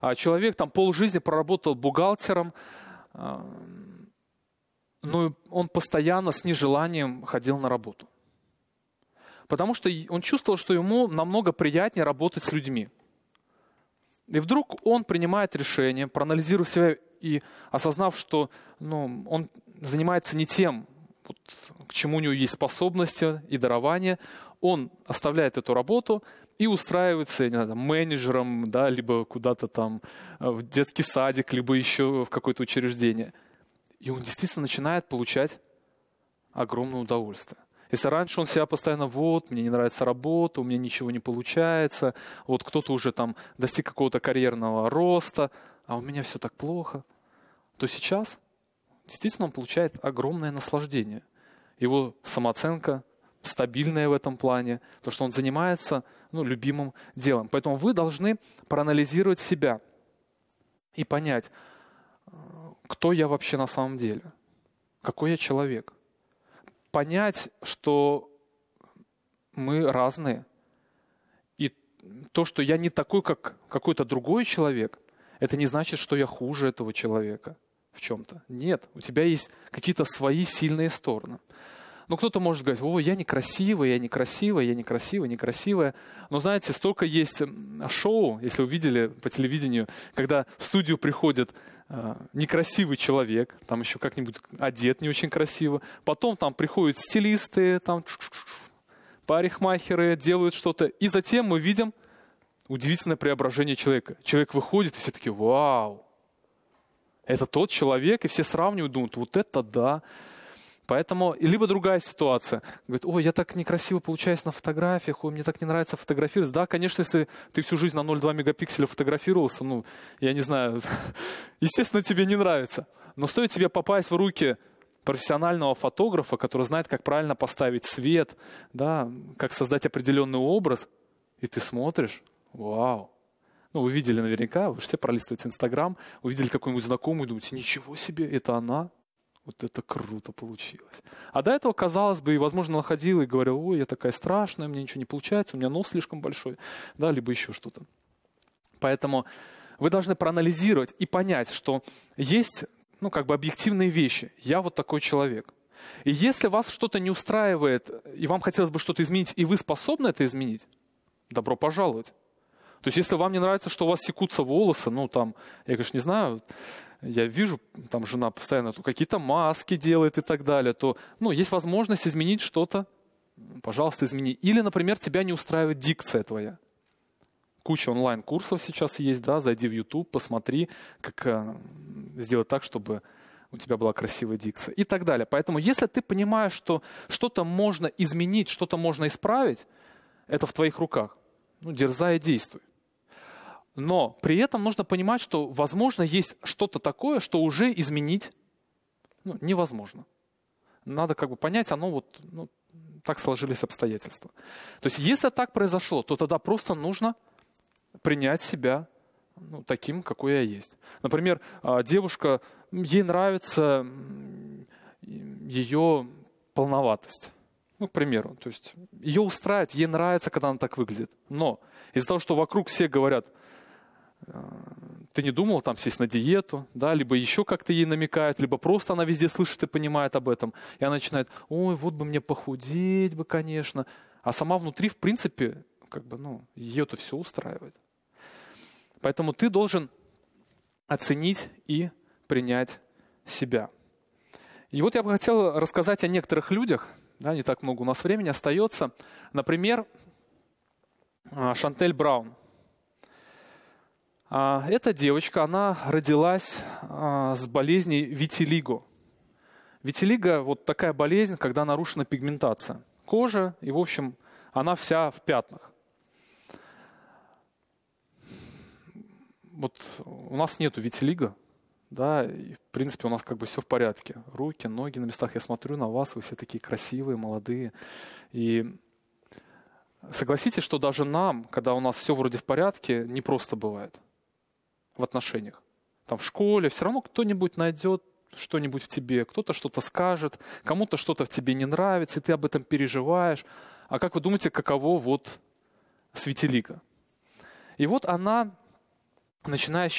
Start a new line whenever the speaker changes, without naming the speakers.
А человек там полжизни проработал бухгалтером, но он постоянно с нежеланием ходил на работу. Потому что он чувствовал, что ему намного приятнее работать с людьми. И вдруг он принимает решение, проанализируя себя и осознав, что он занимается не тем, к чему у него есть способности и дарования, он оставляет эту работу и устраивается, не знаю, менеджером, да, либо куда-то там в детский садик, либо еще в какое-то учреждение. И он действительно начинает получать огромное удовольствие. Если раньше он себя постоянно, мне не нравится работа, у меня ничего не получается, кто-то уже там достиг какого-то карьерного роста, а у меня все так плохо, то сейчас действительно он получает огромное наслаждение. Его самооценка стабильная в этом плане, то, что он занимается любимым делом. Поэтому вы должны проанализировать себя и понять, кто я вообще на самом деле, какой я человек. Понять, что мы разные. И то, что я не такой, как какой-то другой человек, это не значит, что я хуже этого человека в чем-то. Нет, у тебя есть какие-то свои сильные стороны. Кто-то может говорить, я некрасивая, я некрасивая, я некрасивая, некрасивая. Но знаете, столько есть шоу, если вы видели по телевидению, когда в студию приходит некрасивый человек, там еще как-нибудь одет не очень красиво. Потом там приходят стилисты, там парикмахеры, делают что-то. И затем мы видим удивительное преображение человека. Человек выходит, и все такие, вау, это тот человек, и все сравнивают, думают, это да. Поэтому, либо другая ситуация. Говорит, я так некрасиво получаюсь на фотографиях, мне так не нравится фотографировать. Да, конечно, если ты всю жизнь на 0,2 мегапикселя фотографировался, я не знаю, естественно, тебе не нравится. Но стоит тебе попасть в руки профессионального фотографа, который знает, как правильно поставить свет, да, как создать определенный образ, и ты смотришь, вау. Вы видели наверняка, вы же все пролистываете Инстаграм, увидели какую-нибудь знакомую, думаете, ничего себе, это она. Это круто получилось. А до этого, казалось бы, и, возможно, находил и говорил, я такая страшная, мне ничего не получается, у меня нос слишком большой, да, либо еще что-то. Поэтому вы должны проанализировать и понять, что есть, объективные вещи. Я такой человек. И если вас что-то не устраивает, и вам хотелось бы что-то изменить, и вы способны это изменить, добро пожаловать. То есть, если вам не нравится, что у вас секутся волосы, я, конечно, не знаю, я вижу, там жена постоянно какие-то маски делает и так далее, то, есть возможность изменить что-то, пожалуйста, измени. Или, например, тебя не устраивает дикция твоя. Куча онлайн-курсов сейчас есть, да, зайди в YouTube, посмотри, как сделать так, чтобы у тебя была красивая дикция и так далее. Поэтому, если ты понимаешь, что что-то можно изменить, что-то можно исправить, это в твоих руках. Дерзай и действуй. Но при этом нужно понимать, что, возможно, есть что-то такое, что уже изменить невозможно. Надо понять, так сложились обстоятельства. То есть, если так произошло, то тогда просто нужно принять себя таким, какой я есть. Например, девушка, ей нравится ее полноватость. К примеру, то есть ее устраивает, ей нравится, когда она так выглядит. Но из-за того, что вокруг все говорят, ты не думал сесть на диету, да, либо еще как-то ей намекают, либо просто она везде слышит и понимает об этом. И она начинает, вот бы мне похудеть бы, конечно. А сама внутри, в принципе, ее-то все устраивает. Поэтому ты должен оценить и принять себя. И я бы хотел рассказать о некоторых людях, да, не так много у нас времени остается. Например, Шантель Браун. Эта девочка, она родилась с болезнью витилиго. Витилиго – такая болезнь, когда нарушена пигментация кожи, и, в общем, она вся в пятнах. У нас нету витилиго, да, и, в принципе, у нас все в порядке. Руки, ноги на местах. Я смотрю на вас, вы все такие красивые, молодые. И согласитесь, что даже нам, когда у нас все вроде в порядке, не просто бывает в отношениях. В школе все равно кто-нибудь найдет что-нибудь в тебе, кто-то что-то скажет, кому-то что-то в тебе не нравится, и ты об этом переживаешь. А как вы думаете, каково с витилиго? И она, начиная с